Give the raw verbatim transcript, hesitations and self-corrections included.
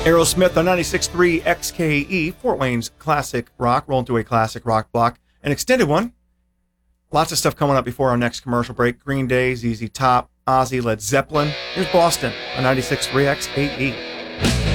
Aerosmith on ninety-six point three X K E, Fort Wayne's classic rock, rolling through a classic rock block. An extended one. Lots of stuff coming up before our next commercial break. Green Day, Z Z Top, Ozzy, Led Zeppelin. Here's Boston on ninety-six point three X K E.